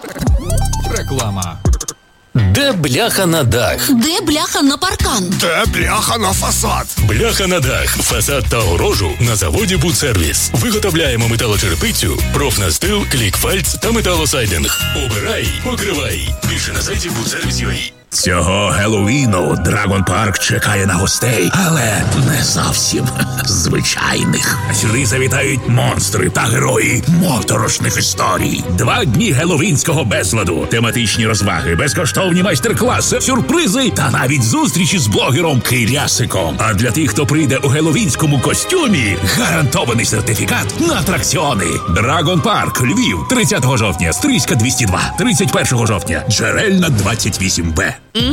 Реклама. Де бляха на дах? Де бляха на паркан? Де бляха на фасад? Бляха на дах, фасад та огорожу на заводі «Будсервіс». Виготовляємо металочерепицю, профнастил, клікфальц та металосайдинг. Обирай, покривай. Більше на сайті «Будсервіс.UA». Цього Геловіну Драгон Парк чекає на гостей, але не зовсім звичайних. Сюди завітають монстри та герої моторошних історій. 2 дні геловінського безладу, тематичні розваги, безкоштовні майстер-класи, сюрпризи та навіть зустрічі з блогером Килясиком. А для тих, хто прийде у геловінському костюмі, гарантований сертифікат на атракціони. Драгон Парк, Львів, 30 жовтня, Стрийська 202, 31 жовтня, Джерельна 28Б.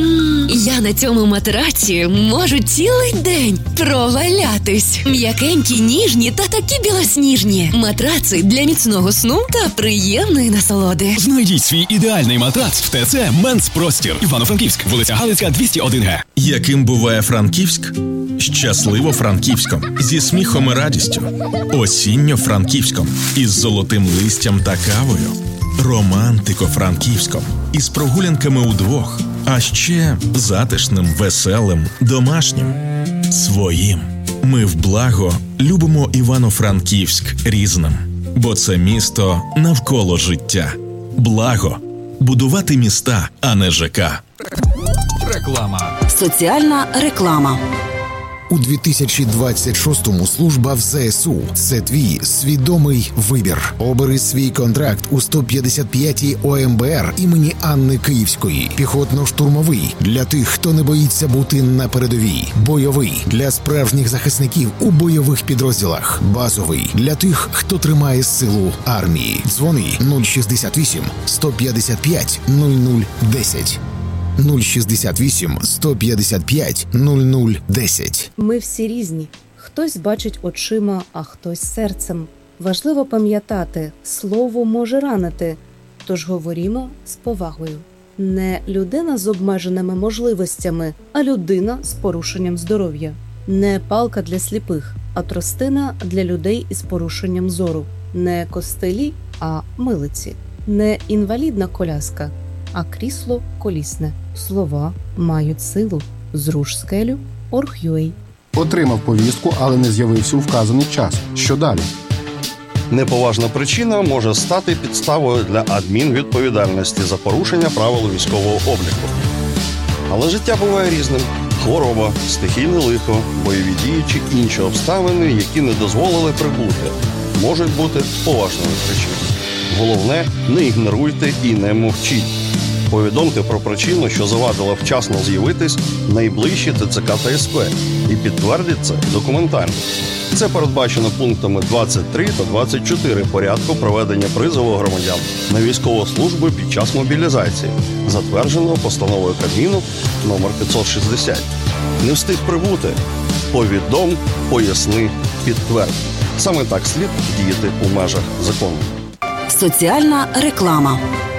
Я на цьому матраці можу цілий день провалятись. М'якенькі, ніжні та такі білосніжні. Матраци для міцного сну та приємної насолоди. Знайдіть свій ідеальний матрац в ТЦ «Менс-Простір». Івано-Франківськ, вулиця Галицька, 201Г. Яким буває Франківськ? Щасливо Франківськом, зі сміхом і радістю. Осінньо-Франківськом, із золотим листям та кавою. Романтико-Франківськом, із прогулянками удвох. А ще затишним, веселим, домашнім. Своїм. Ми в благо любимо Івано-Франківськ різним. Бо це місто навколо життя. Благо. Будувати міста, а не ЖК. Реклама. Соціальна реклама. У 2026-му служба в ЗСУ – це твій свідомий вибір. Обери свій контракт у 155-й ОМБР імені Анни Київської. Піхотно-штурмовий – для тих, хто не боїться бути на передовій. Бойовий – для справжніх захисників у бойових підрозділах. Базовий – для тих, хто тримає силу армії. Дзвони 068 155 0010. 068 155 0010. Ми всі різні. Хтось бачить очима, а хтось серцем. Важливо пам'ятати, слово може ранити, тож говорімо з повагою. Не людина з обмеженими можливостями, а людина з порушенням здоров'я. Не палка для сліпих, а тростина для людей із порушеннем зору. Не костелі, а милиці. Не інвалідна коляска, а крісло колісне. Слова мають силу. Зруш скелю. Org.ua. Отримав повістку, але не з'явився у вказаний час. Що далі? Неповажна причина може стати підставою для адмінвідповідальності за порушення правил військового обліку. Але життя буває різним. Хвороба, стихійне лихо, бойові дії чи інші обставини, які не дозволили прибути, можуть бути поважними причинами. Головне, не ігноруйте і не мовчіть. Повідомте про причину, що завадила вчасно з'явитись найближчі ТЦК та СП, і підтвердіть це документально. Це передбачено пунктами 23 та 24 порядку проведення призову громадян на військову службу під час мобілізації, затвердженого постановою Кабміну номер 560. Не встиг прибути? Повідом, поясни, підтвердь. Саме так слід діяти у межах закону. Соціальна реклама.